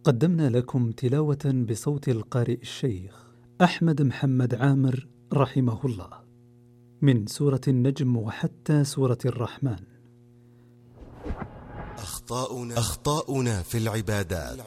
قدمنا لكم تلاوة بصوت القارئ الشيخ أحمد محمد عامر رحمه الله من سورة النجم وحتى سورة الرحمن. أخطاؤنا في العبادات.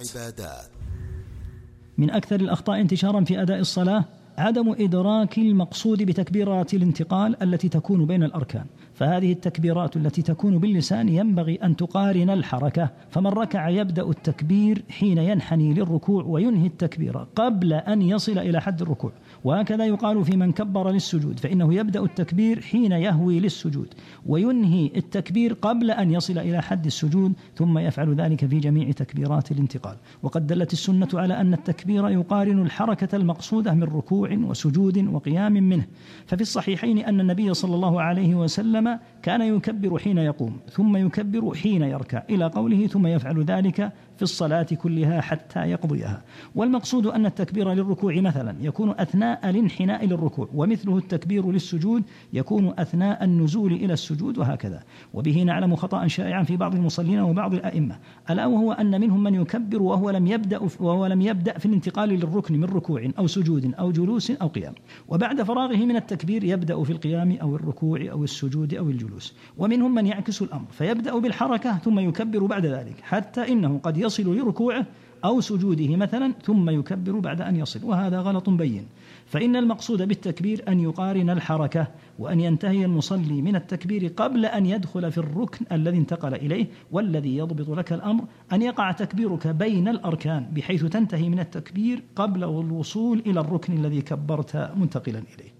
من أكثر الأخطاء انتشارا في أداء الصلاة عدم إدراك المقصود بتكبيرات الانتقال التي تكون بين الأركان. فهذه التكبيرات التي تكون باللسان ينبغي أن تقارن الحركة، فمن ركع يبدأ التكبير حين ينحني للركوع وينهي التكبير قبل أن يصل إلى حد الركوع. وهكذا يقال في من كبر للسجود، فإنه يبدأ التكبير حين يهوي للسجود وينهي التكبير قبل أن يصل إلى حد السجود، ثم يفعل ذلك في جميع تكبيرات الانتقال. وقد دلت السنة على أن التكبير يقارن الحركة المقصودة من ركوع وسجود وقيام منه. ففي الصحيحين أن النبي صلى الله عليه وسلم كان يكبر حين يقوم ثم يكبر حين يركع إلى قوله ثم يفعل ذلك في الصلاة كلها حتى يقضيها. والمقصود أن التكبير للركوع مثلا يكون أثناء الانحناء للركوع، ومثله التكبير للسجود يكون أثناء النزول إلى السجود، وهكذا. وبه نعلم خطأ شائعا في بعض المصلين وبعض الأئمة، ألا وهو أن منهم من يكبر وهو لم يبدأ في الانتقال للركن من ركوع أو سجود أو جلوس أو قيام، وبعد فراغه من التكبير يبدأ في القيام أو الركوع أو السجود أو الجلوس. ومنهم من يعكس الأمر فيبدأ بالحركة ثم يكبر بعد ذلك، حتى إنه قد يصل لركوعه أو سجوده مثلا ثم يكبر بعد أن يصل، وهذا غلط بين. فإن المقصود بالتكبير أن يقارن الحركة، وأن ينتهي المصلي من التكبير قبل أن يدخل في الركن الذي انتقل إليه. والذي يضبط لك الأمر أن يقع تكبيرك بين الأركان بحيث تنتهي من التكبير قبل الوصول إلى الركن الذي كبرت منتقلا إليه.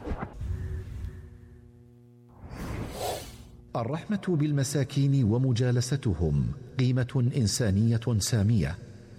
الرحمة بالمساكين ومجالستهم قيمة إنسانية سامية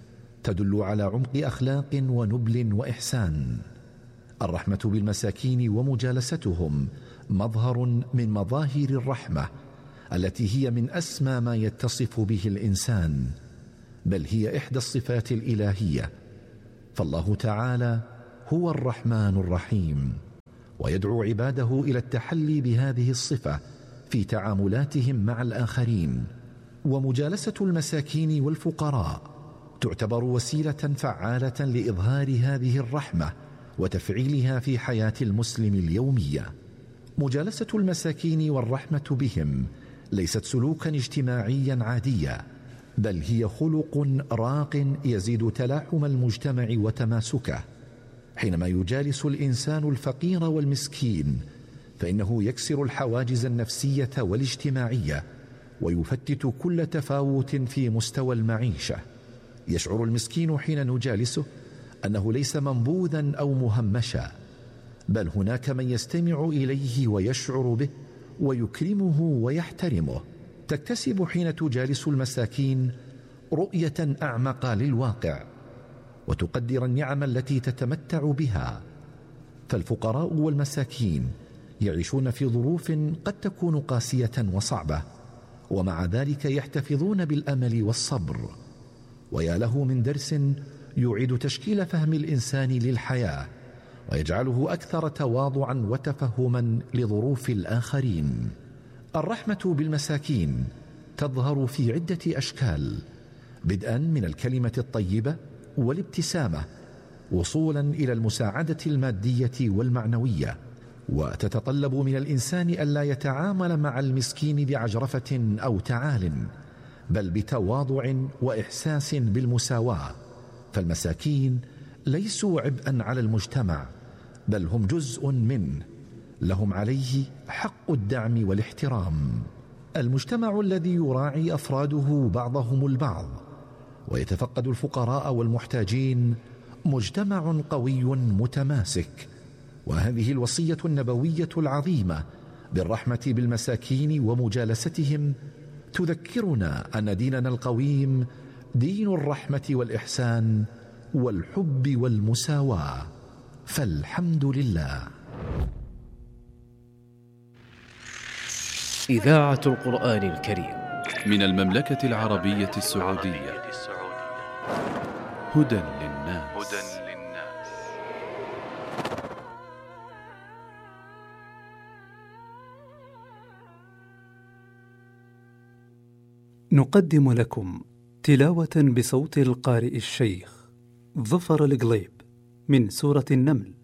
تدل على عمق أخلاق ونبل وإحسان. الرحمة بالمساكين ومجالستهم مظهر من مظاهر الرحمة التي هي من أسمى ما يتصف به الإنسان، بل هي إحدى الصفات الإلهية. فالله تعالى هو الرحمن الرحيم، ويدعو عباده إلى التحلي بهذه الصفة في تعاملاتهم مع الآخرين. ومجالسة المساكين والفقراء تعتبر وسيلة فعالة لإظهار هذه الرحمة وتفعيلها في حياة المسلم اليومية. مجالسة المساكين والرحمة بهم ليست سلوكا اجتماعيا عاديا، بل هي خلق راق يزيد تلاحم المجتمع وتماسكه. حينما يجالس الإنسان الفقير والمسكين فإنه يكسر الحواجز النفسية والاجتماعية ويفتت كل تفاوت في مستوى المعيشة. يشعر المسكين حين نجالسه أنه ليس منبوذا أو مهمشا، بل هناك من يستمع إليه ويشعر به ويكرمه ويحترمه. تكتسب حين تجالس المساكين رؤية أعمق للواقع، وتقدر النعم التي تتمتع بها. فالفقراء والمساكين يعيشون في ظروف قد تكون قاسية وصعبة، ومع ذلك يحتفظون بالأمل والصبر. ويا له من درس يعيد تشكيل فهم الإنسان للحياة ويجعله أكثر تواضعا وتفهما لظروف الآخرين. الرحمة بالمساكين تظهر في عدة أشكال، بدءا من الكلمة الطيبة والابتسامة، وصولا إلى المساعدة المادية والمعنوية. وتتطلب من الإنسان ألا يتعامل مع المسكين بعجرفة أو تعال، بل بتواضع وإحساس بالمساواة. فالمساكين ليسوا عبئا على المجتمع، بل هم جزء منه، لهم عليه حق الدعم والاحترام. المجتمع الذي يراعي أفراده بعضهم البعض ويتفقد الفقراء والمحتاجين مجتمع قوي متماسك. وهذه الوصية النبوية العظيمة بالرحمة بالمساكين ومجالستهم تذكرنا أن ديننا القويم دين الرحمة والإحسان والحب والمساواة، فالحمد لله. إذاعة القرآن الكريم من المملكة العربية السعودية. هدى للناس. نقدم لكم تلاوة بصوت القارئ الشيخ ظفر القليب من سورة النمل.